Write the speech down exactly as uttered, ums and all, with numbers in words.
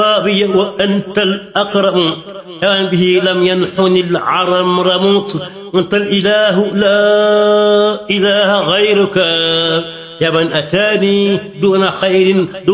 بي وأنت الأكرم يا به لم ينحني العرم رموت أنت الإله لا إله غيرك يا من أتاني دون خير